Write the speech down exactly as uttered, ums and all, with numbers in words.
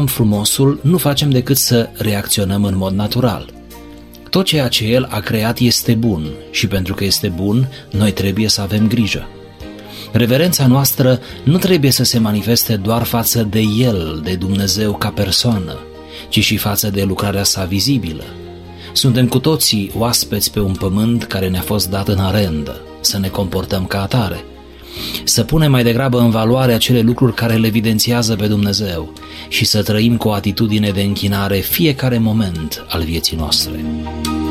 frumosul, nu facem decât să reacționăm în mod natural. Tot ceea ce El a creat este bun și pentru că este bun, noi trebuie să avem grijă. Reverența noastră nu trebuie să se manifeste doar față de El, de Dumnezeu ca persoană, ci și față de lucrarea sa vizibilă. Suntem cu toții oaspeți pe un pământ care ne-a fost dat în arendă, să ne comportăm ca atare, să punem mai degrabă în valoare acele lucruri care le evidențiază pe Dumnezeu și să trăim cu o atitudine de închinare fiecare moment al vieții noastre.